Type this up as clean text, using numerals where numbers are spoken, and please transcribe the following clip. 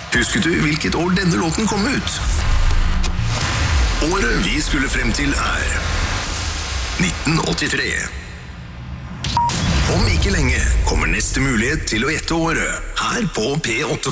Husket du hvilket år denne låten kom ut? Året vi skulle frem til 1983. Om ikke lenge kommer neste mulighet til å gjette året, her på P8.